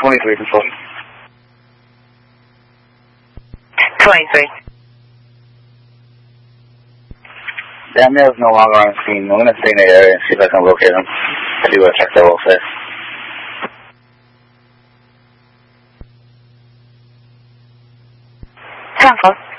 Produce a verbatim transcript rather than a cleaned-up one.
twenty-three control. twenty-three. That male's no longer on scene. I'm going to stay in the area and see if I can locate him. I do want to check that welfare. ten four.